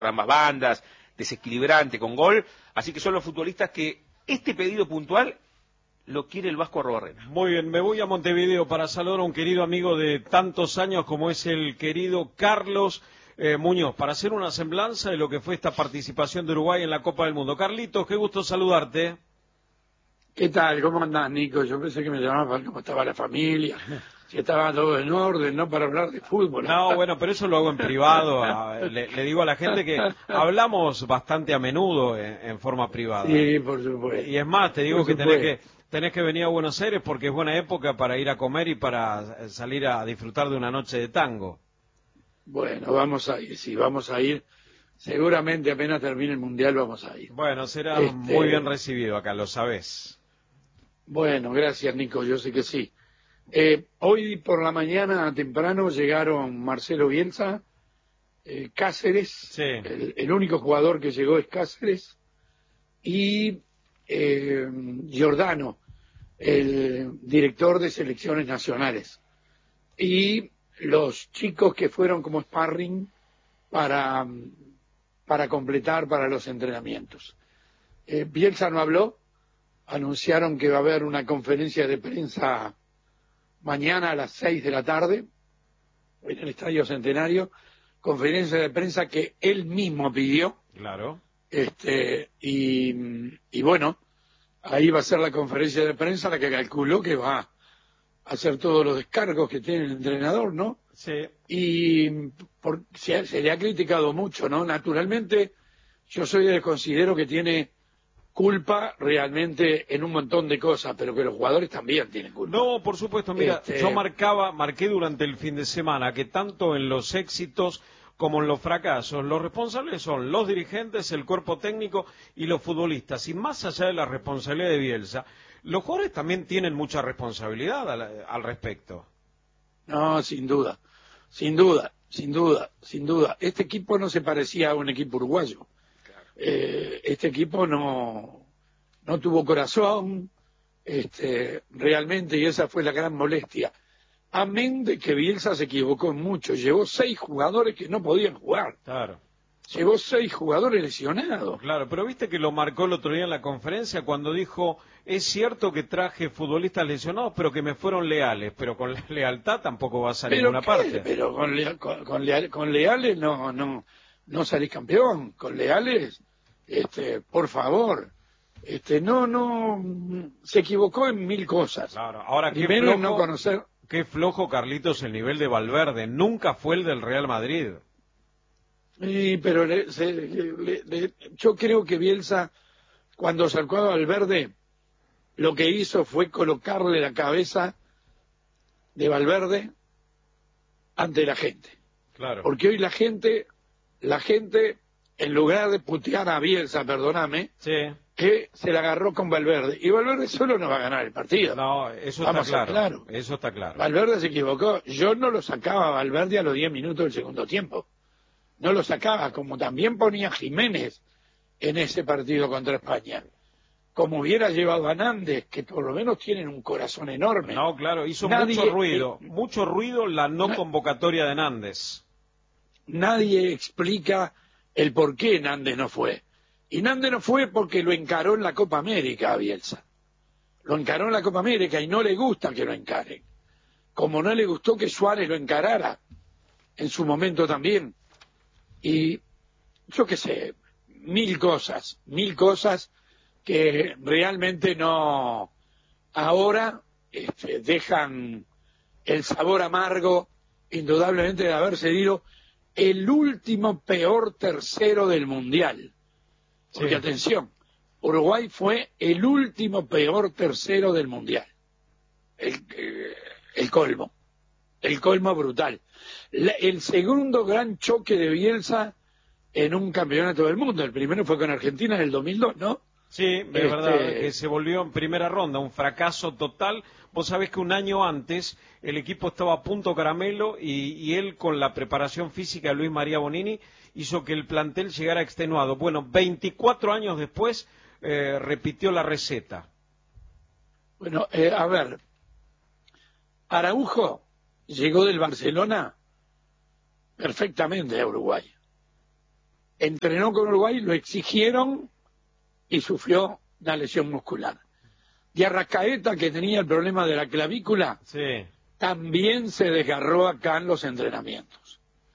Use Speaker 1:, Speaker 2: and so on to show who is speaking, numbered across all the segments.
Speaker 1: ambas bandas, desequilibrante, con gol, así que son los futbolistas que este pedido puntual lo quiere el Vasco Arruabarrena.
Speaker 2: Muy bien, me voy a Montevideo para saludar a un querido amigo de tantos años como es el querido Carlos Muñoz, para hacer una semblanza de lo que fue esta participación de Uruguay en la Copa del Mundo. Carlitos, qué gusto saludarte.
Speaker 3: ¿Qué tal? ¿Cómo andás, Nico? Yo pensé que me llamabas para cómo estaba la familia, si estaba todo en orden, no para hablar de fútbol.
Speaker 2: No, bueno, pero eso lo hago en privado. Le digo a la gente que hablamos bastante a menudo en forma privada.
Speaker 3: Sí, por supuesto.
Speaker 2: Y es más, te digo que tenés que venir a Buenos Aires porque es buena época para ir a comer y para salir a disfrutar de una noche de tango.
Speaker 3: Bueno, vamos a ir, sí, vamos a ir. Seguramente apenas termine el Mundial vamos a ir.
Speaker 2: Bueno, será muy bien recibido acá, lo sabés.
Speaker 3: Bueno, gracias, Nico, yo sé que sí. Hoy por la mañana temprano llegaron Marcelo Bielsa, Cáceres,
Speaker 2: sí.
Speaker 3: el único jugador que llegó es Cáceres, y Giordano, el director de selecciones nacionales, y los chicos que fueron como sparring para completar para los entrenamientos. Bielsa no habló, anunciaron que va a haber una conferencia de prensa mañana a las 6 de la tarde en el Estadio Centenario, conferencia de prensa que él mismo pidió.
Speaker 2: Claro.
Speaker 3: Y bueno, ahí va a ser la conferencia de prensa la que calculó que va a hacer todos los descargos que tiene el entrenador, ¿no?
Speaker 2: Sí.
Speaker 3: Y se le ha criticado mucho, ¿no? Naturalmente, yo considero que tiene culpa realmente en un montón de cosas, pero que los jugadores también tienen culpa.
Speaker 2: No, por supuesto, mira, yo marqué durante el fin de semana que tanto en los éxitos como en los fracasos, los responsables son los dirigentes, el cuerpo técnico y los futbolistas. Y más allá de la responsabilidad de Bielsa, los jugadores también tienen mucha responsabilidad al respecto.
Speaker 3: No, sin duda, sin duda, sin duda, sin duda. Este equipo no se parecía a un equipo uruguayo. Este equipo no tuvo corazón, realmente, y esa fue la gran molestia. Amén de que Bielsa se equivocó mucho, llevó 6 jugadores que no podían jugar.
Speaker 2: Claro.
Speaker 3: Llevó 6 jugadores lesionados.
Speaker 2: Claro, pero viste que lo marcó el otro día en la conferencia cuando dijo, es cierto que traje futbolistas lesionados, pero que me fueron leales, pero con la lealtad tampoco va a salir ninguna parte.
Speaker 3: Pero con leales no salís campeón, con leales, por favor, no, se equivocó en 1000 cosas.
Speaker 2: Claro, ahora
Speaker 3: primero no conocer.
Speaker 2: Qué flojo, Carlitos, el nivel de Valverde, nunca fue el del Real Madrid.
Speaker 3: Sí, pero yo creo que Bielsa, cuando sacó a Valverde, lo que hizo fue colocarle la cabeza de Valverde ante la gente.
Speaker 2: Claro.
Speaker 3: Porque hoy la gente, en lugar de putear a Bielsa, perdóname,
Speaker 2: sí,
Speaker 3: que se la agarró con Valverde. Y Valverde solo no va a ganar el partido.
Speaker 2: No, eso está claro. Eso está claro.
Speaker 3: Valverde se equivocó. Yo no lo sacaba a Valverde a los 10 minutos del segundo tiempo. No lo sacaba, como también ponía Jiménez en ese partido contra España. Como hubiera llevado a Nández, que por lo menos tienen un corazón enorme.
Speaker 2: No, claro, hizo mucho ruido la no convocatoria de Nández.
Speaker 3: Nadie explica el por qué Nández no fue. Y Nández no fue porque lo encaró en la Copa América a Bielsa. Lo encaró en la Copa América y no le gusta que lo encaren. Como no le gustó que Suárez lo encarara en su momento también. Y yo qué sé, mil cosas que realmente no ahora dejan el sabor amargo indudablemente de haber cedido el último peor tercero del Mundial. Porque
Speaker 2: sí.
Speaker 3: Atención, Uruguay fue el último peor tercero del Mundial. El colmo brutal. El segundo gran choque de Bielsa en un campeonato del mundo. El primero fue con Argentina en el 2002, ¿no?
Speaker 2: Sí, es verdad, que se volvió en primera ronda, un fracaso total. Vos sabés que un año antes el equipo estaba a punto caramelo y él, con la preparación física de Luis María Bonini, hizo que el plantel llegara extenuado. Bueno, 24 años después repitió la receta.
Speaker 3: Bueno, a ver, Araujo llegó del Barcelona perfectamente a Uruguay. entrenó con Uruguay, lo exigieron y sufrió una lesión muscular. Di Arrascaeta, que tenía el problema de la clavícula,
Speaker 2: Sí.
Speaker 3: también se desgarró acá en los entrenamientos.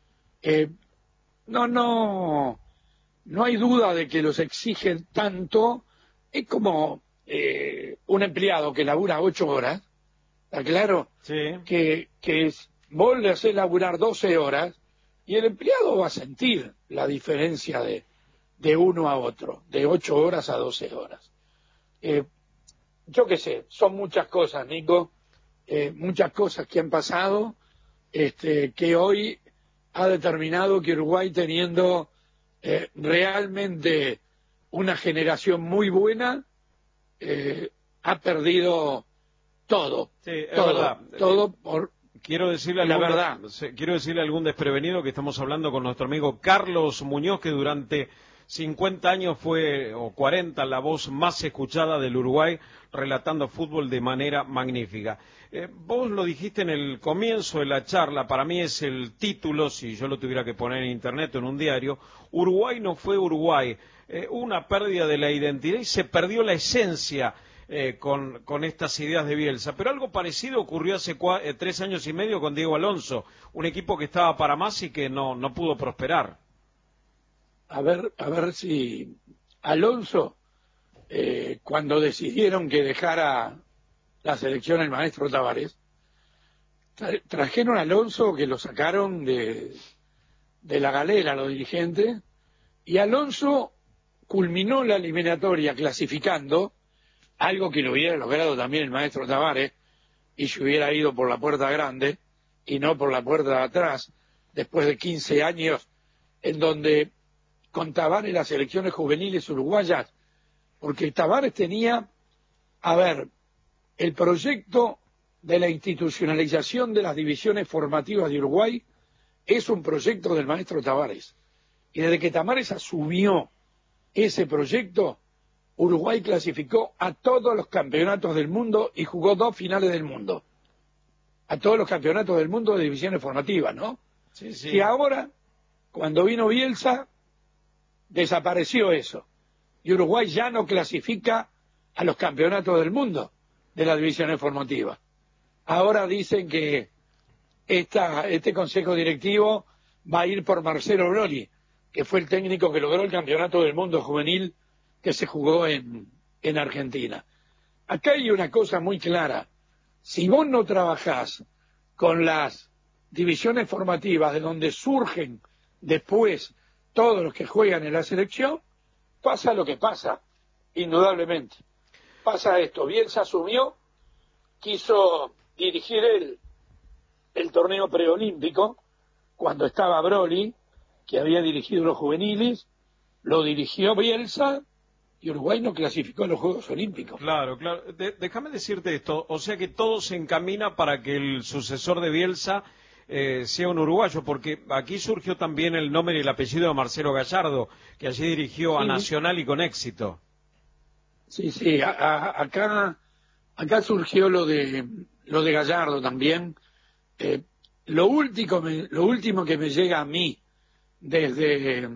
Speaker 3: No hay duda de que los exigen tanto. Es como un empleado que labura 8 horas, ¿está claro?
Speaker 2: Sí.
Speaker 3: Que vos le hacés laburar 12 horas y el empleado va a sentir la diferencia de uno a otro, de 8 horas a 12 horas. Yo qué sé, son muchas cosas, Nico, muchas cosas que han pasado, que hoy ha determinado que Uruguay, teniendo realmente una generación muy buena, ha perdido todo.
Speaker 2: Sí, es verdad.
Speaker 3: Todo por
Speaker 2: Quiero decirle
Speaker 3: la verdad.
Speaker 2: quiero decirle a algún desprevenido que estamos hablando con nuestro amigo Carlos Muñoz, que durante 50 años fue, o 40, la voz más escuchada del Uruguay, relatando fútbol de manera magnífica. Vos lo dijiste en el comienzo de la charla, para mí es el título, si yo lo tuviera que poner en internet o en un diario: Uruguay no fue Uruguay. Una pérdida de la identidad y se perdió la esencia con estas ideas de Bielsa. Pero algo parecido ocurrió hace 3 años y medio con Diego Alonso, un equipo que estaba para más y que no pudo prosperar.
Speaker 3: A ver si Alonso, cuando decidieron que dejara la selección el maestro Tavares, trajeron a Alonso, que lo sacaron de la galera los dirigentes, y Alonso culminó la eliminatoria clasificando, algo que lo hubiera logrado también el maestro Tavares, y se hubiera ido por la puerta grande y no por la puerta de atrás, después de 15 años en donde con Tavares las selecciones juveniles uruguayas, porque Tavares tenía, el proyecto de la institucionalización de las divisiones formativas de Uruguay es un proyecto del maestro Tavares. Y desde que Tavares asumió ese proyecto, Uruguay clasificó a todos los campeonatos del mundo y jugó 2 finales del mundo. A todos los campeonatos del mundo de divisiones formativas, ¿no?
Speaker 2: Sí, sí.
Speaker 3: Y ahora, cuando vino Bielsa, desapareció eso. Y Uruguay ya no clasifica a los campeonatos del mundo de las divisiones formativas. Ahora dicen que este consejo directivo va a ir por Marcelo Broli, que fue el técnico que logró el campeonato del mundo juvenil que se jugó en Argentina. Acá hay una cosa muy clara: si vos no trabajás con las divisiones formativas de donde surgen después todos los que juegan en la selección, pasa lo que pasa, indudablemente. Pasa esto: Bielsa asumió, quiso dirigir el torneo preolímpico cuando estaba Broli, que había dirigido los juveniles, lo dirigió Bielsa y Uruguay no clasificó a los Juegos Olímpicos.
Speaker 2: Claro. Déjame decirte esto, o sea que todo se encamina para que el sucesor de Bielsa sea un uruguayo, porque aquí surgió también el nombre y el apellido de Marcelo Gallardo, que allí dirigió a Nacional y con éxito.
Speaker 3: Sí, acá surgió lo de Gallardo también. Lo último que me llega a mí desde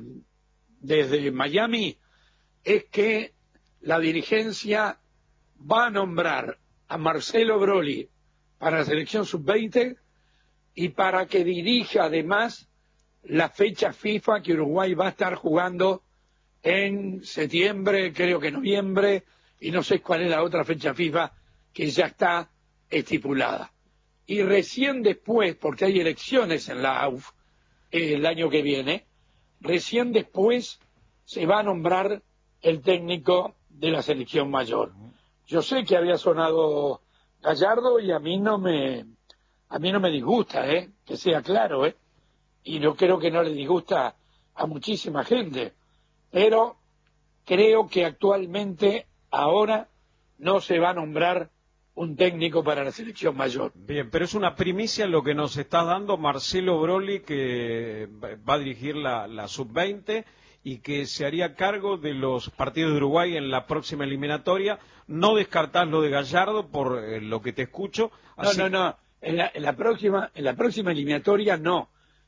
Speaker 3: Miami es que la dirigencia va a nombrar a Marcelo Broli para la selección sub-20 y para que dirija además la fecha FIFA que Uruguay va a estar jugando en septiembre, creo que noviembre, y no sé cuál es la otra fecha FIFA que ya está estipulada. Y recién después, porque hay elecciones en la AUF el año que viene, recién después se va a nombrar el técnico de la selección mayor. Yo sé que había sonado Gallardo y a mí no me disgusta, que sea claro, y yo creo que no le disgusta a muchísima gente, pero creo que actualmente ahora no se va a nombrar un técnico para la selección mayor.
Speaker 2: Bien, pero es una primicia lo que nos está dando Marcelo Broli, que va a dirigir la sub-20 y que se haría cargo de los partidos de Uruguay en la próxima eliminatoria. No descartás lo de Gallardo por lo que te escucho.
Speaker 3: No, en la próxima eliminatoria no.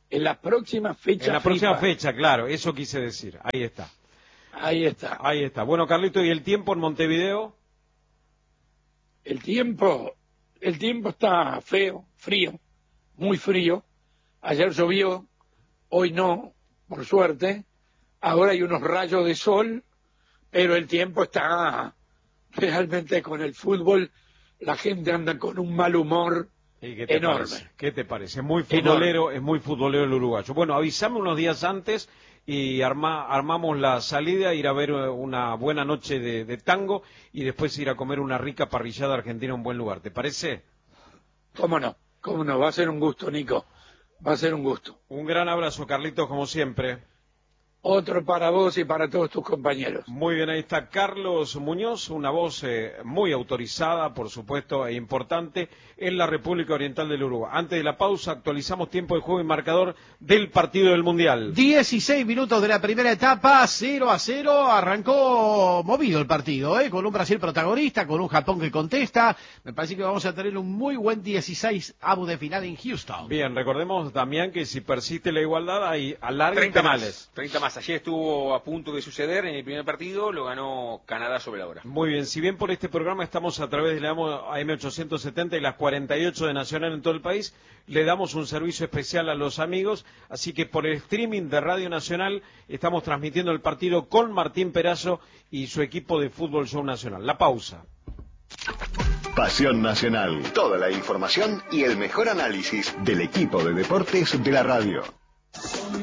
Speaker 3: En la próxima fecha.
Speaker 2: En la próxima
Speaker 3: FIFA.
Speaker 2: fecha, claro, eso quise decir. Ahí está.
Speaker 3: Ahí está.
Speaker 2: Ahí está. Bueno, Carlito, ¿y el tiempo en Montevideo?
Speaker 3: El tiempo está feo, frío, muy frío. Ayer llovió, hoy no, por suerte. Ahora hay unos rayos de sol, pero el tiempo está realmente con el fútbol. La gente anda con un mal humor enorme.
Speaker 2: ¿Qué te parece? Es muy futbolero, es muy futbolero el uruguayo. Bueno, avísame unos días antes y armamos la salida, ir a ver una buena noche de tango y después ir a comer una rica parrillada argentina en un buen lugar. ¿Te parece?
Speaker 3: ¿Cómo no? Va a ser un gusto, Nico. Va a ser un gusto.
Speaker 2: Un gran abrazo, Carlitos, como siempre.
Speaker 3: Otro para vos y para todos tus compañeros.
Speaker 2: Muy bien, ahí está Carlos Muñoz, una voz muy autorizada, por supuesto, e importante en la República Oriental del Uruguay. Antes de la pausa, actualizamos tiempo de juego y marcador del partido del Mundial.
Speaker 4: 16 minutos de la primera etapa, 0-0, arrancó movido el partido, con un Brasil protagonista, con un Japón que contesta. Me parece que vamos a tener un muy buen 16avo de final en Houston.
Speaker 2: Bien, recordemos, Damián, que si persiste la igualdad, hay alargue
Speaker 1: 30
Speaker 2: penales.
Speaker 1: 30 más. Ayer estuvo a punto de suceder en el primer partido, lo ganó Canadá sobre la hora.
Speaker 2: Muy bien, si bien por este programa estamos a través de la AM870 y las 48 de Nacional en todo el país, le damos un servicio especial a los amigos, así que por el streaming de Radio Nacional estamos transmitiendo el partido con Martín Perazo y su equipo de Fútbol Show Nacional. La pausa.
Speaker 5: Pasión Nacional, toda la información y el mejor análisis del equipo de deportes de la radio.